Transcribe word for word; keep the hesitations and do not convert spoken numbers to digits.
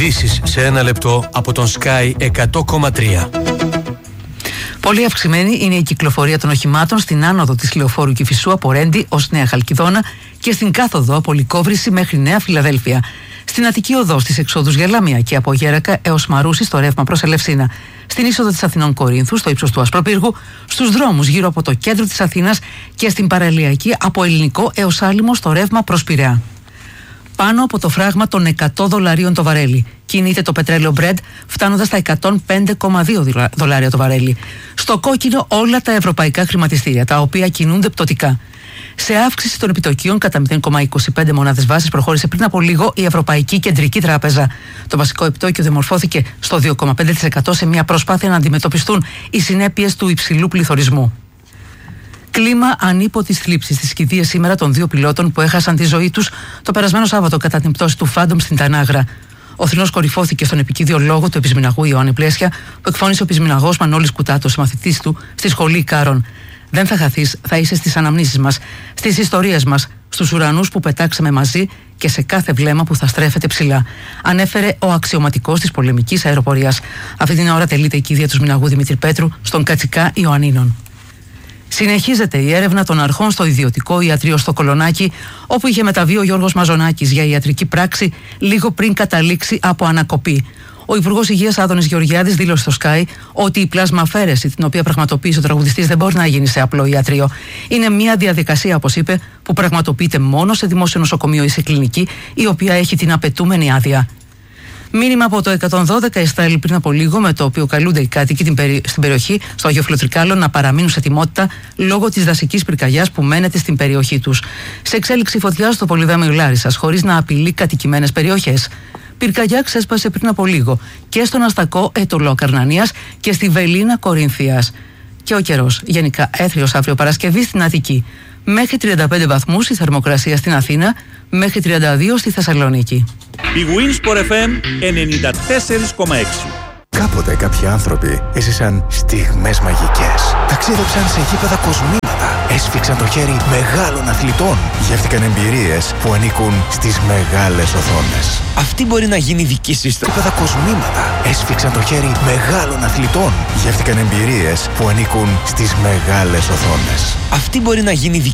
Ειδήσεις σε ένα λεπτό από τον Sky εκατό κόμμα τρία. Πολύ αυξημένη είναι η κυκλοφορία των οχημάτων στην άνοδο της Λεωφόρου Κηφισού από Ρέντι ως Νέα Χαλκιδόνα και στην κάθοδο από Λυκόβρηση μέχρι Νέα Φιλαδέλφια. Στην Αττική Οδό στις εξόδους για Λάμια και από Γέρακα έως Μαρούσι στο ρεύμα προς Ελευσίνα. Στην είσοδο της Αθηνών Κορίνθου στο ύψος του Ασπροπύργου, στους δρόμους γύρω από το κέντρο της Αθήνας και στην παραλιακή από Ελληνικό έως Άλυμο στο ρεύμα προς Πειραιά. Πάνω από το φράγμα των εκατό δολαρίων το βαρέλι κινείται το πετρέλαιο Brent, φτάνοντας στα εκατόν πέντε κόμμα δύο δολάρια το βαρέλι. Στο κόκκινο όλα τα ευρωπαϊκά χρηματιστήρια, τα οποία κινούνται πτωτικά. Σε αύξηση των επιτοκίων κατά μηδέν κόμμα είκοσι πέντε μονάδες βάσης προχώρησε πριν από λίγο η Ευρωπαϊκή Κεντρική Τράπεζα. Το βασικό επιτόκιο διαμορφώθηκε στο δύο κόμμα πέντε τοις εκατό σε μια προσπάθεια να αντιμετωπιστούν οι συνέπειες του υψηλού πληθωρισμού. Κλίμα ανίποτης θλίψης στις κηδείες σήμερα των δύο πιλότων που έχασαν τη ζωή τους το περασμένο Σάββατο κατά την πτώση του Φάντομ στην Τανάγρα. Ο θρηνός κορυφώθηκε στον επικίδιο λόγο του επισμηναγού Ιωάννη Πλέσια, που εκφώνησε ο επισμηναγός Μανώλης Κουτάτος, μαθητής του στη Σχολή Ικάρων. Δεν θα χαθείς, θα είσαι στις αναμνήσεις μας, στις ιστορίες μας, στους ουρανούς που πετάξαμε μαζί και σε κάθε βλέμμα που θα στρέφεται ψηλά. Ανέφερε ο αξιωματικός της πολεμικής αεροπορίας. Αυτή την ώρα τελείται η κηδεία του Σμηναγού Δημήτρη Πέτρου στον Κατσικά Ιωαννίνων. Συνεχίζεται η έρευνα των αρχών στο ιδιωτικό ιατρείο στο Κολονάκι, όπου είχε μεταβεί ο Γιώργος Μαζονάκης για ιατρική πράξη λίγο πριν καταλήξει από ανακοπή. Ο Υπουργός Υγείας Άδωνης Γεωργιάδης δήλωσε στο Sky ότι η πλασμαφαίρεση, την οποία πραγματοποίησε ο τραγουδιστής, δεν μπορεί να γίνει σε απλό ιατρείο. Είναι μια διαδικασία, όπως είπε, που πραγματοποιείται μόνο σε δημόσιο νοσοκομείο ή σε κλινική, η οποία έχει την απαιτούμενη άδεια. Μήνυμα από το εκατόν δώδεκα εστάλει πριν από λίγο, με το οποίο καλούνται οι κάτοικοι την περι... στην περιοχή, στο Αγίο Φιλοτρικάλο, να παραμείνουν σε ετοιμότητα λόγω της δασικής πυρκαγιάς που μένεται στην περιοχή τους. Σε εξέλιξη φωτιά στο Πολυδέμιο Λάρισσας, χωρίς να απειλεί κατοικημένες περιοχές. Πυρκαγιά ξέσπασε πριν από λίγο και στον Αστακό Ετωλό Καρνανίας και στη Βελίνα Κορινθίας. Και ο καιρός, γενικά έθριος αύριο Παρασκευή στην Αττική. Μέχρι τριάντα πέντε βαθμούς η θερμοκρασία στην Αθήνα, μέχρι τριάντα δύο στη Θεσσαλονίκη. Η Winsport εφ εμ ενενήντα τέσσερα κόμμα έξι. Κάποτε κάποιοι άνθρωποι έζησαν στιγμές μαγικές. Ταξίδεψαν σε γήπεδα κοσμήματα. Έσφιξαν το χέρι μεγάλων αθλητών. Γεύτηκαν εμπειρίες που ανήκουν στις μεγάλες οθόνες. Αυτή μπορεί να γίνει δική σας ιστορία. Γήπεδα κοσμήματα. Έσφιξαν το χέρι μεγάλων αθλητών. Γεύτηκαν εμπειρίες που ανήκουν στις μεγάλες οθόνες. Αυτή μπορεί να γίνει